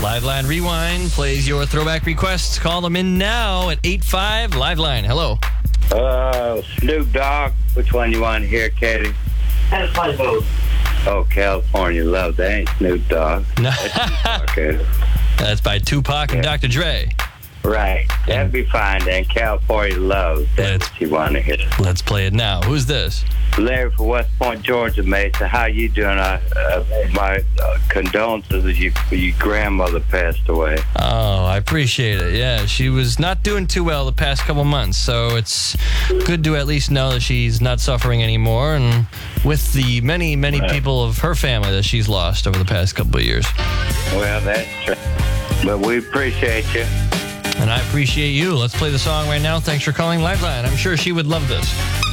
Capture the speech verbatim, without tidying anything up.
Liveline Rewind plays your throwback requests. Call them in now at eight five Liveline. Hello. Uh, Snoop Dogg. Which one you want to hear, Katie? That's my vote. Oh, California Love. That ain't Snoop Dogg. No. Okay. That's by Tupac and Yeah. Doctor Dre. Right. That'd be fine then. California Love. That's Let's- what you want to hear. Let's play it now. Who's this? Larry from West Point, Georgia, Mesa. How you doing? Uh, uh, my uh, condolences. You, your grandmother passed away. Oh, I appreciate it. Yeah, she was not doing too well the past couple months, so it's good to at least know that she's not suffering anymore, and with the many, many Right. people of her family that she's lost over the past couple of years. Well, that's true. But we appreciate you. And I appreciate you. Let's play the song right now. Thanks for calling Liveline. I'm sure she would love this.